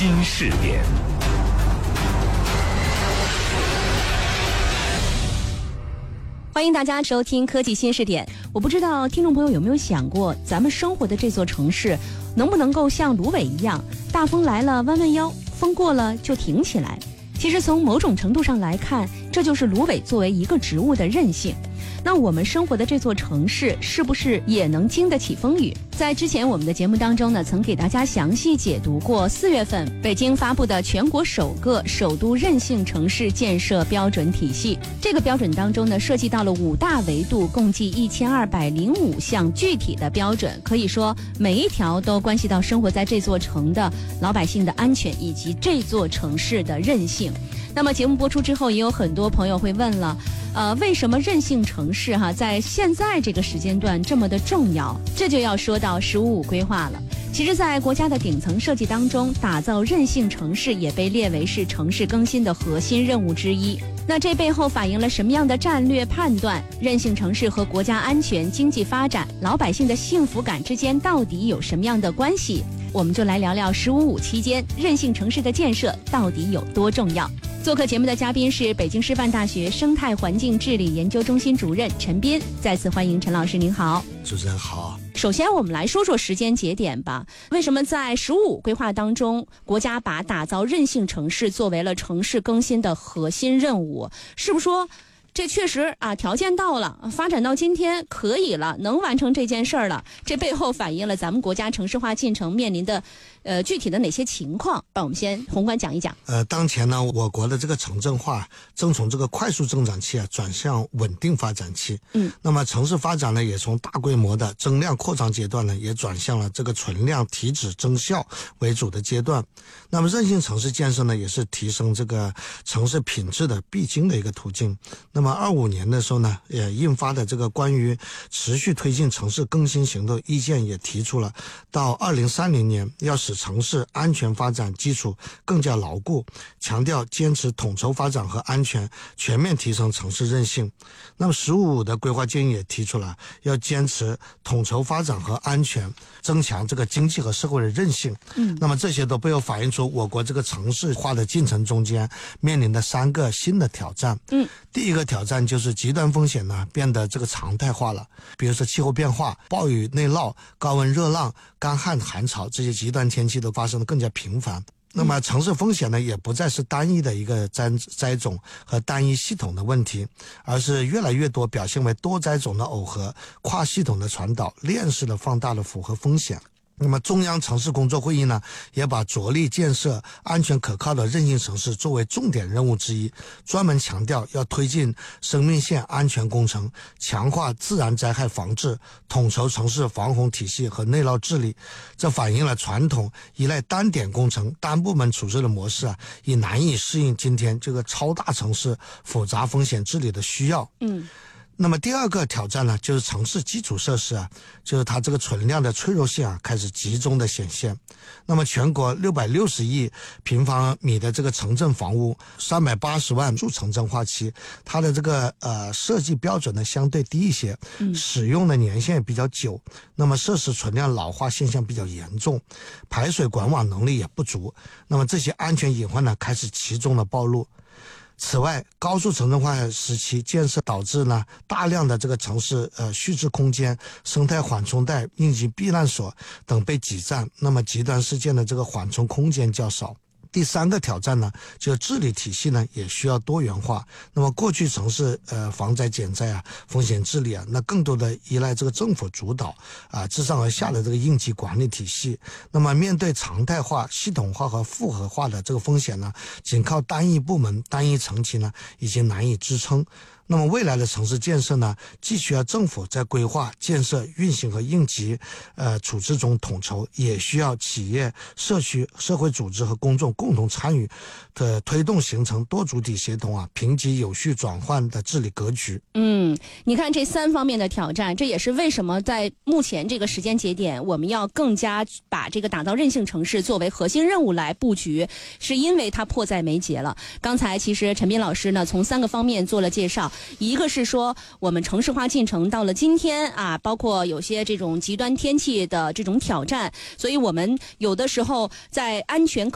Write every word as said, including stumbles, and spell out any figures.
新视点。 欢迎大家收听科技新视点。我不知道听众朋友有没有想过，咱们生活的这座城市能不能够像芦苇一样，大风来了弯弯腰，风过了就挺起来。其实从某种程度上来看，这就是芦苇作为一个植物的韧性。那我们生活的这座城市是不是也能经得起风雨？在之前我们的节目当中呢，曾给大家详细解读过四月份北京发布的全国首个首都韧性城市建设标准体系。这个标准当中呢，涉及到了五大维度，共计一千二百零五项具体的标准，可以说每一条都关系到生活在这座城的老百姓的安全以及这座城市的韧性。那么节目播出之后，也有很多朋友会问了，呃，为什么韧性城市哈在现在这个时间段这么的重要？这就要说到“十五五”规划了。其实，在国家的顶层设计当中，打造韧性城市也被列为是城市更新的核心任务之一。那这背后反映了什么样的战略判断？韧性城市和国家安全、经济发展、老百姓的幸福感之间到底有什么样的关系？我们就来聊聊“十五五”期间韧性城市的建设到底有多重要。做客节目的嘉宾是北京师范大学生态环境治理研究中心主任陈斌，再次欢迎陈老师，您好。 主持人好。 首先我们来说说时间节点吧。为什么在“十五五”规划当中，国家把打造韧性城市作为了城市更新的核心任务？是不是说这确实啊，条件到了，发展到今天可以了，能完成这件事儿了？这背后反映了咱们国家城市化进程面临的呃具体的哪些情况？帮我们先宏观讲一讲。 呃，当前呢，我国的这个城镇化正从这个快速增长期啊转向稳定发展期。嗯，那么城市发展呢，也从大规模的增量扩张阶段呢，也转向了这个存量提质增效为主的阶段。那么韧性城市建设呢，也是提升这个城市品质的必经的一个途径。那么那么二五年的时候呢，也印发的这个关于持续推进城市更新行动意见也提出了，到二零三零年要使城市安全发展基础更加牢固，强调坚持统筹发展和安全，全面提升城市韧性。那么十五五的规划建议也提出了，要坚持统筹发展和安全，增强这个经济和社会的韧性。嗯，那么这些都背后反映出我国这个城市化的进程中间面临的三个新的挑战。嗯，第一个挑战就是极端风险呢变得这个常态化了，比如说气候变化、暴雨内涝、高温热浪、干旱寒潮，这些极端天气都发生的更加频繁。那么城市风险呢，也不再是单一的一个灾灾种和单一系统的问题，而是越来越多表现为多灾种的耦合、跨系统的传导、链式的放大的符合风险。那么中央城市工作会议呢，也把着力建设安全可靠的韧性城市作为重点任务之一，专门强调要推进生命线安全工程，强化自然灾害防治，统筹城市防洪体系和内涝治理。这反映了传统依赖单点工程、单部门处置的模式啊，已难以适应今天这个超大城市复杂风险治理的需要。嗯。那么第二个挑战呢，就是城市基础设施啊，就是它这个存量的脆弱性啊，开始集中的显现。那么全国六百六十亿平方米的这个城镇房屋，三百八十万住城镇化期，它的这个呃设计标准呢相对低一些，使用的年限也比较久，那么设施存量老化现象比较严重，排水管网能力也不足，那么这些安全隐患呢开始集中的暴露。此外，高速城镇化时期建设导致呢大量的这个城市呃蓄滞空间、生态缓冲带、应急避难所等被挤占，那么极端事件的这个缓冲空间较少。第三个挑战呢，就是治理体系呢也需要多元化。那么过去城市呃防灾减灾啊、风险治理啊，那更多的依赖这个政府主导啊、自上而下的这个应急管理体系。那么面对常态化、系统化和复合化的这个风险呢，仅靠单一部门、单一层级呢，已经难以支撑。那么未来的城市建设呢，既需要政府在规划、建设、运行和应急呃处置中统筹，也需要企业、社区、社会组织和公众共同参与的推动，形成多主体协同啊、评级有序转换的治理格局。 嗯，你看这三方面的挑战，这也是为什么在目前这个时间节点，我们要更加把这个打造韧性城市作为核心任务来布局，是因为它迫在眉睫了。刚才其实陈斌老师呢，从三个方面做了介绍。一个是说我们城市化进程到了今天啊，包括有些这种极端天气的这种挑战，所以我们有的时候在安全